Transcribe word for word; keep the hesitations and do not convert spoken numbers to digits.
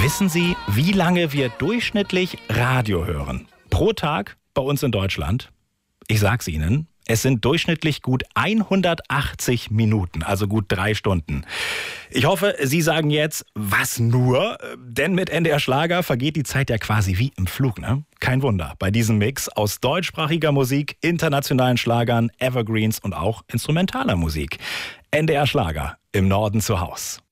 Wissen Sie, wie lange wir durchschnittlich Radio hören? Pro Tag bei uns in Deutschland? Ich sag's Ihnen, es sind durchschnittlich gut hundertachtzig Minuten, also gut drei Stunden. Ich hoffe, Sie sagen jetzt, was nur? Denn mit N D R Schlager vergeht die Zeit ja quasi wie im Flug, ne? Kein Wunder, bei diesem Mix aus deutschsprachiger Musik, internationalen Schlagern, Evergreens und auch instrumentaler Musik. N D R Schlager, im Norden zu Haus.